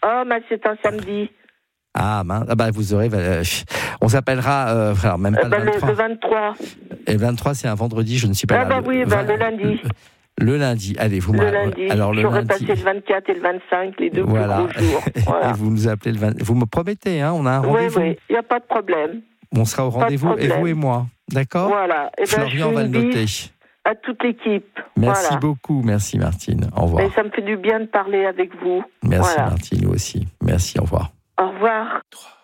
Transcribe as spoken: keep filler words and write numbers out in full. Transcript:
Oh, mais c'est un samedi. Ah, mince. Ah bah, vous aurez. Euh, on s'appellera. Euh, alors, même pas Euh, bah, le vingt-trois. Le, le vingt-trois. Et le vingt-trois, c'est un vendredi, je ne suis pas Ah, là. bah le, oui, bah, vingt le lundi. Le, le lundi. Allez, vous Le m'a- lundi. Alors, le J'aurais lundi. passé le vingt-quatre et le vingt-cinq, les deux Voilà. plus gros jours. Voilà. Et vous nous appelez le vingt. Vous me promettez, hein, on a un Oui, rendez-vous. oui, il n'y a pas de problème. On sera au Pas de rendez-vous, et problème. vous et moi. D'accord. Voilà. Et ben, je Florian fais va le une noter. bise à toute l'équipe. Merci Voilà. beaucoup. Merci, Martine. Au revoir. Et ça me fait du bien de parler avec vous. Merci, Voilà. Martine, nous aussi. Merci, au revoir. Au revoir. trois